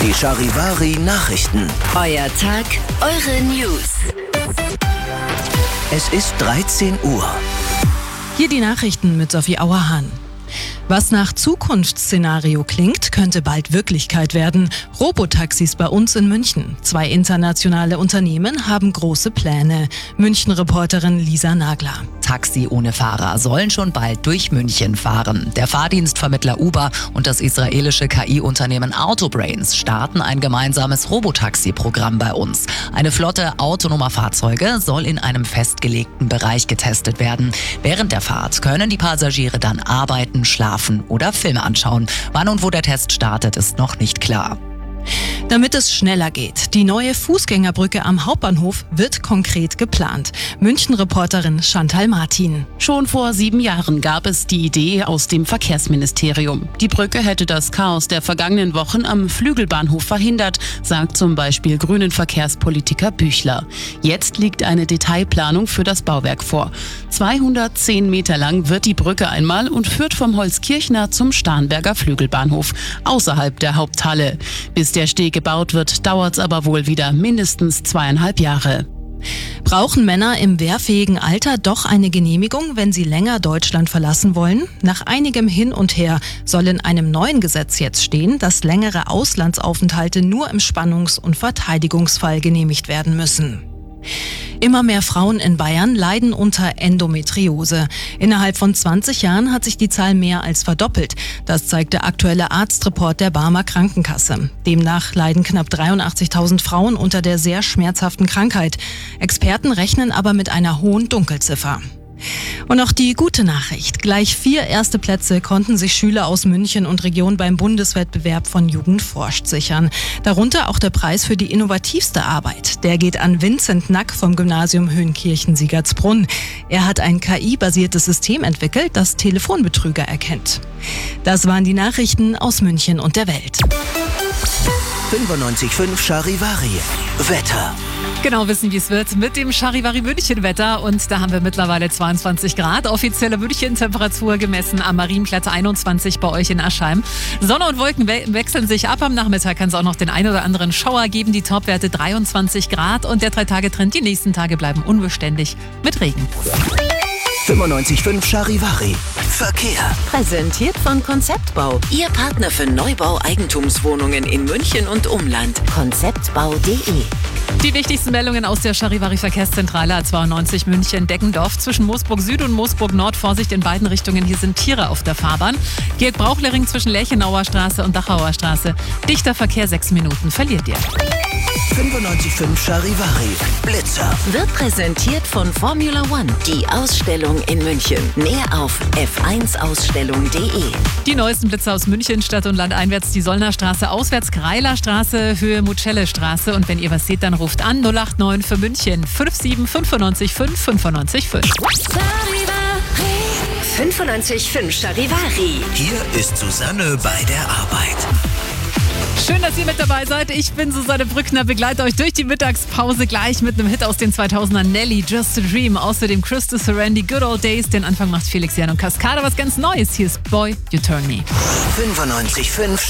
Die Charivari Nachrichten. Euer Tag, eure News. Es ist 13 Uhr. Hier die Nachrichten mit Sophie Auerhahn. Was nach Zukunftsszenario klingt, könnte bald Wirklichkeit werden. Robotaxis bei uns in München. 2 internationale Unternehmen haben große Pläne. München-Reporterin Lisa Nagler. Taxi ohne Fahrer sollen schon bald durch München fahren. Der Fahrdienstvermittler Uber und das israelische KI-Unternehmen Autobrains starten ein gemeinsames Robotaxi-Programm bei uns. Eine Flotte autonomer Fahrzeuge soll in einem festgelegten Bereich getestet werden. Während der Fahrt können die Passagiere dann arbeiten, schlafen oder Filme anschauen. Wann und wo der Test startet, ist noch nicht klar. Damit es schneller geht. Die neue Fußgängerbrücke am Hauptbahnhof wird konkret geplant. München-Reporterin Chantal Martin. Schon vor 7 Jahren gab es die Idee aus dem Verkehrsministerium. Die Brücke hätte das Chaos der vergangenen Wochen am Flügelbahnhof verhindert, sagt zum Beispiel grünen Verkehrspolitiker Büchler. Jetzt liegt eine Detailplanung für das Bauwerk vor. 210 Meter lang wird die Brücke einmal und führt vom Holzkirchner zum Starnberger Flügelbahnhof, außerhalb der Haupthalle. Bis der Steg gebaut wird, dauert es aber wohl wieder mindestens 2,5 Jahre. Brauchen Männer im wehrfähigen Alter doch eine Genehmigung, wenn sie länger Deutschland verlassen wollen? Nach einigem Hin und Her soll in einem neuen Gesetz jetzt stehen, dass längere Auslandsaufenthalte nur im Spannungs- und Verteidigungsfall genehmigt werden müssen. Immer mehr Frauen in Bayern leiden unter Endometriose. Innerhalb von 20 Jahren hat sich die Zahl mehr als verdoppelt. Das zeigt der aktuelle Arztreport der Barmer Krankenkasse. Demnach leiden knapp 83.000 Frauen unter der sehr schmerzhaften Krankheit. Experten rechnen aber mit einer hohen Dunkelziffer. Und noch die gute Nachricht. Gleich 4 erste Plätze konnten sich Schüler aus München und Region beim Bundeswettbewerb von Jugend forscht sichern. Darunter auch der Preis für die innovativste Arbeit. Der geht an Vincent Nack vom Gymnasium Höhenkirchen-Siegertsbrunn. Er hat ein KI-basiertes System entwickelt, das Telefonbetrüger erkennt. Das waren die Nachrichten aus München und der Welt. 95.5 Charivari. Wetter. Genau wissen, wie es wird mit dem Charivari München-Wetter. Und da haben wir mittlerweile 22 Grad. Offizielle München-Temperatur gemessen am Marienplatz 21 bei euch in Aschheim. Sonne und Wolken wechseln sich ab. Am Nachmittag kann es auch noch den ein oder anderen Schauer geben. Die Topwerte 23 Grad. Und der 3-Tage-Trend, die nächsten Tage bleiben unbeständig mit Regen. 95.5 Charivari. Verkehr. Präsentiert von Konzeptbau. Ihr Partner für Neubau Eigentumswohnungen in München und Umland. Konzeptbau.de. Die wichtigsten Meldungen aus der Charivari Verkehrszentrale A92 München-Deggendorf zwischen Moosburg Süd und Moosburg Nord. Vorsicht in beiden Richtungen, hier sind Tiere auf der Fahrbahn. Georg-Brauchlering zwischen Lerchenauer Straße und Dachauer Straße. Dichter Verkehr, 6 Minuten verliert ihr. 95.5 Charivari. Blitzer. Wird präsentiert von Formula One. Die Ausstellung in München. Mehr auf f1ausstellung.de. Die neuesten Blitzer aus München, Stadt und Land einwärts, die Sollner Straße, auswärts Greiler Straße, Höhe Mucelle Straße. Und wenn ihr was seht, dann ruft an 089 für München 57 95 5 95 5. 95.5 Charivari. Hier ist Susanne bei der Arbeit. Schön, dass ihr mit dabei seid. Ich bin Susanne Brückner, begleite euch durch die Mittagspause gleich mit einem Hit aus den 2000ern. Nelly, Just a Dream. Außerdem Christus Randy, Good Old Days. Den Anfang macht Felix Jan und Cascada. Was ganz Neues. Hier ist Boy, You Turn Me. 95.5